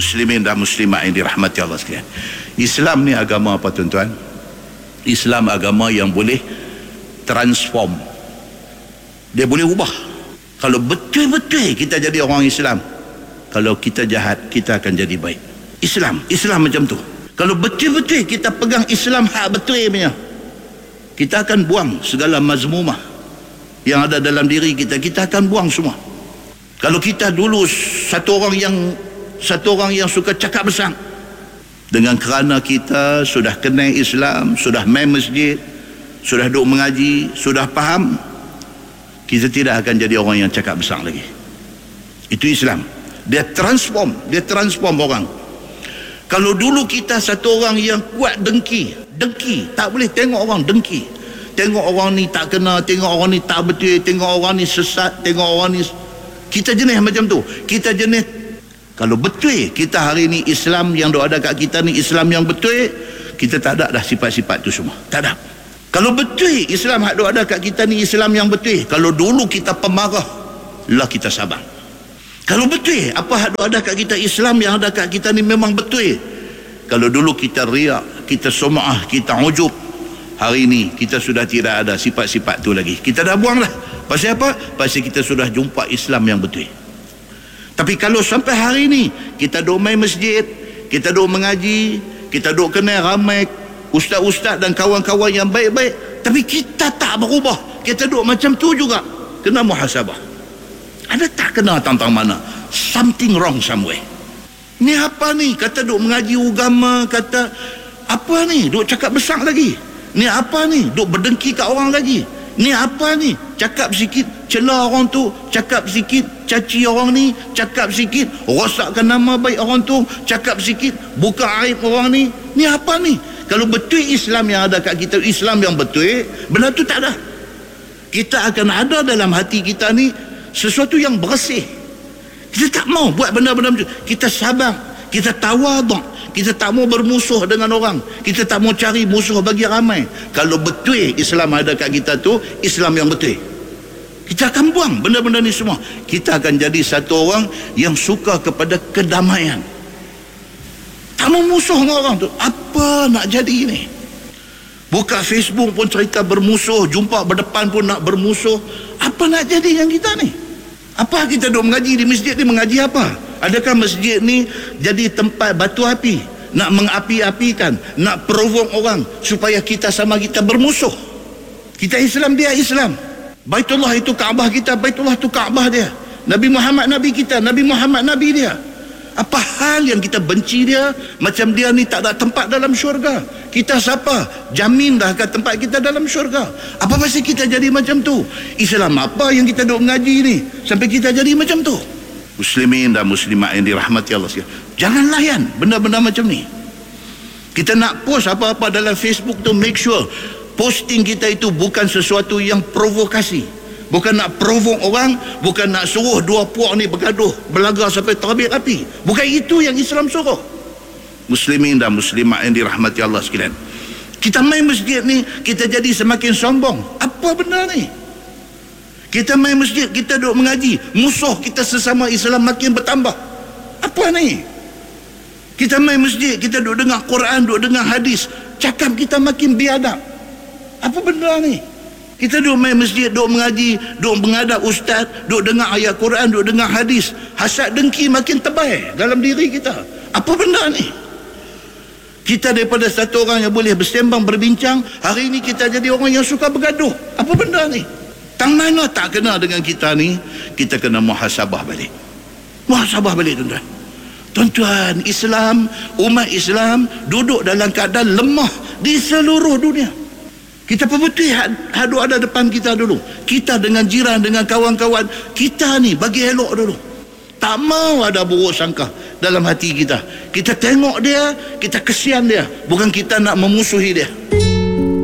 Muslimin dan muslimat yang dirahmati Allah sekalian, Islam ni agama apa tuan-tuan? Islam agama yang boleh transform. Dia boleh ubah. Kalau betul-betul kita jadi orang Islam, kalau kita jahat, kita akan jadi baik. Islam macam tu. Kalau betul-betul kita pegang Islam hak betul punya, kita akan buang segala mazmumah yang ada dalam diri kita. Kita akan buang semua. Kalau kita dulu satu orang yang suka cakap besar, dengan kerana kita sudah kenal Islam, sudah main masjid, sudah duduk mengaji, sudah faham, kita tidak akan jadi orang yang cakap besar lagi. Itu Islam. Dia transform orang. Kalau dulu kita satu orang yang kuat dengki, tak boleh tengok orang dengki, tengok orang ni tak kena, tengok orang ni tak betul, tengok orang ni sesat, tengok orang ni, kita jenis macam tu. Kita jenis, kalau betul kita hari ni Islam yang ada kat kita ni Islam yang betul, kita tak ada dah sifat-sifat tu semua. Tak ada. Kalau betul Islam yang ada kat kita ni Islam yang betul, kalau dulu kita pemarah, lah kita sabar. Kalau betul apa yang ada kat kita Islam yang ada kat kita ni memang betul, kalau dulu kita riak, kita sum'ah, kita ujub, hari ni kita sudah tidak ada sifat-sifat tu lagi. Kita dah buang dah. Pasal apa? Pasal kita sudah jumpa Islam yang betul. Tapi kalau sampai hari ni kita duduk main masjid, kita duduk mengaji, kita duduk kenal ramai ustaz-ustaz dan kawan-kawan yang baik-baik, tapi kita tak berubah, kita duduk macam tu juga, kena muhasabah. Ada tak kena tentang mana? Something wrong somewhere. Ni apa ni? Kata duduk mengaji agama, kata apa ni? Duduk cakap besar lagi. Ni apa ni? Duduk berdengki kat orang lagi. Ni apa ni? Cakap sikit celah orang tu, cakap sikit caci orang ni, cakap sikit rosakkan nama baik orang tu, cakap sikit buka aib orang ni. Ni apa ni? Kalau betul Islam yang ada kat kita, Islam yang betul, benda tu tak ada. Kita akan ada dalam hati kita ni sesuatu yang bersih. Kita tak mau buat benda-benda macam tu. Kita sabar, kita tawaduk, kita tak mau bermusuh dengan orang, kita tak mau cari musuh bagi ramai. Kalau betul Islam ada kat kita tu Islam yang betul, kita akan buang benda-benda ni semua. Kita akan jadi satu orang yang suka kepada kedamaian, tak mau musuh dengan orang tu. Apa nak jadi ni? Buka Facebook pun cerita bermusuh, jumpa berdepan pun nak bermusuh. Apa nak jadi yang kita ni? Apa kita duduk mengaji di masjid ni, mengaji apa? Adakah masjid ni jadi tempat batu api, nak mengapi-apikan, nak provoke orang supaya kita sama kita bermusuh? Kita Islam, dia Islam. Baitullah itu Kaabah kita, Baitullah itu Kaabah dia. Nabi Muhammad Nabi kita, Nabi Muhammad Nabi dia. Apa hal yang kita benci dia? Macam dia ni tak ada tempat dalam syurga. Kita siapa? Jamin dah kat tempat kita dalam syurga. Apa pasal kita jadi macam tu? Islam apa yang kita duk mengaji ni sampai kita jadi macam tu? Muslimin dan muslimat yang dirahmati Allah sekalian, jangan layan benda-benda macam ni. Kita nak post apa-apa dalam Facebook tu, make sure posting kita itu bukan sesuatu yang provokasi, bukan nak provoke orang, bukan nak suruh dua puak ni bergaduh, berlaga sampai terbit api. Bukan itu yang Islam suruh. Muslimin dan muslimat yang dirahmati Allah sekalian, kita main masjid ni, kita jadi semakin sombong. Apa benda ni? Kita main masjid, kita duduk mengaji, musuh kita sesama Islam makin bertambah. Apa ni? Kita main masjid, kita duduk dengar Quran, duduk dengar hadis, cakap kita makin biadab. Apa benda ni? Kita duduk main masjid, duduk mengaji, duduk menghadap ustaz, duduk dengar ayat Quran, duduk dengar hadis, hasad dengki makin tebal dalam diri kita. Apa benda ni? Kita daripada satu orang yang boleh bersembang, berbincang, hari ini kita jadi orang yang suka bergaduh. Apa benda ni? Tang mana tak kena dengan kita ni, kita kena muhasabah balik. Muhasabah balik tuan-tuan. Tuan-tuan, Islam, umat Islam duduk dalam keadaan lemah di seluruh dunia. Kita perbetul hadu ada depan kita dulu. Kita dengan jiran, dengan kawan-kawan kita ni bagi elok dulu. Tak mau ada buruk sangka dalam hati kita. Kita tengok dia, kita kesian dia, bukan kita nak memusuhi dia.